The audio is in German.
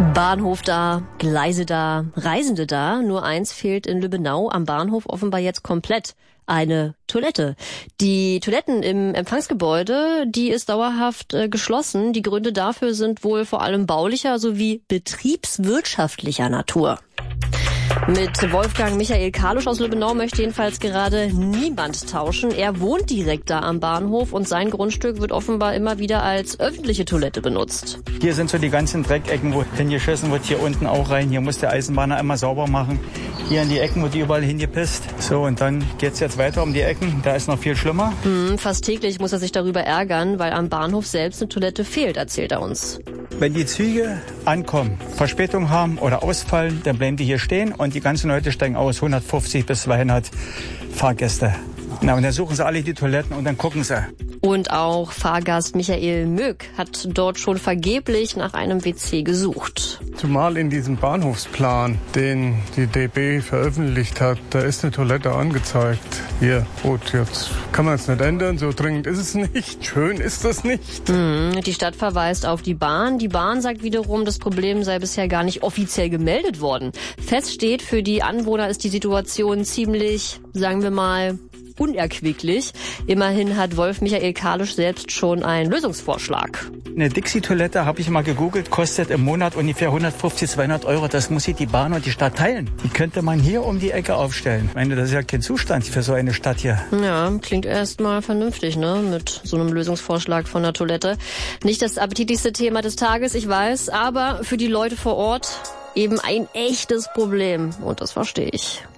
Bahnhof da, Gleise da, Reisende da. Nur eins fehlt in Lübbenau, am Bahnhof offenbar jetzt komplett: eine Toilette. Die Toiletten im Empfangsgebäude, die ist dauerhaft geschlossen. Die Gründe dafür sind wohl vor allem baulicher sowie betriebswirtschaftlicher Natur. Mit Wolfgang Michael Kalusch aus Lübbenau möchte jedenfalls gerade niemand tauschen. Er wohnt direkt da am Bahnhof und sein Grundstück wird offenbar immer wieder als öffentliche Toilette benutzt. Hier sind so die ganzen Dreckecken, wo hingeschissen wird, hier unten auch rein. Hier muss der Eisenbahner immer sauber machen. Hier in die Ecken wird überall hingepisst. So, und dann geht's jetzt weiter um die Ecken. Da ist noch viel schlimmer. Fast täglich muss er sich darüber ärgern, weil am Bahnhof selbst eine Toilette fehlt, erzählt er uns. Wenn die Züge ankommen, Verspätung haben oder ausfallen, dann bleiben die hier stehen und die ganzen Leute steigen aus, 150 bis 200 Fahrgäste. Na, und dann suchen sie alle die Toiletten und dann gucken sie. Und auch Fahrgast Michael Möck hat dort schon vergeblich nach einem WC gesucht. Zumal in diesem Bahnhofsplan, den die DB veröffentlicht hat, da ist eine Toilette angezeigt. Hier, gut, jetzt kann man es nicht ändern, so dringend ist es nicht, schön ist das nicht. Die Stadt verweist auf die Bahn. Die Bahn sagt wiederum, das Problem sei bisher gar nicht offiziell gemeldet worden. Fest steht, für die Anwohner ist die Situation ziemlich, sagen wir mal, unerquicklich. Immerhin hat Wolf Michael Kalusch selbst schon einen Lösungsvorschlag. Eine Dixie-Toilette, habe ich mal gegoogelt, kostet im Monat ungefähr 150, 200 Euro. Das muss sich die Bahn und die Stadt teilen. Die könnte man hier um die Ecke aufstellen. Ich meine, das ist ja kein Zustand für so eine Stadt hier. Ja, klingt erstmal vernünftig, ne? Mit so einem Lösungsvorschlag von der Toilette. Nicht das appetitlichste Thema des Tages, ich weiß, aber für die Leute vor Ort eben ein echtes Problem. Und das verstehe ich.